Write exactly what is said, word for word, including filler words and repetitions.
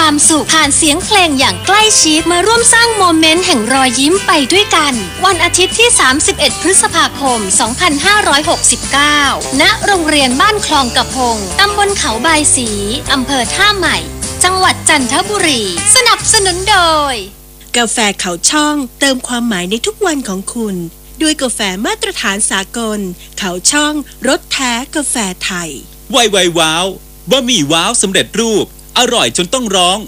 ความสุขผ่านเสียงเพลงอย่างใกล้ชิดมาร่วมสร้างโมเมนต์แห่งรอยยิ้มไปด้วยกันวันอาทิตย์ที่สามสิบเอ็ดพฤษภาคมสองพันห้าร้อยหกสิบเก้าณโรงเรียนบ้านคลองกระพงตำบลเขาบายศรีอำเภอท่าใหม่จังหวัดจันทบุรีสนับสนุนโดยกาแฟเขาช่องเติมความหมายในทุกวันของคุณด้วยกาแฟมาตรฐานสากลเขาช่องรสแท้กาแฟไทยไวไวว้าวบะหมี่ว้าวสำเร็จรูปอร่อยจนต้องร้อง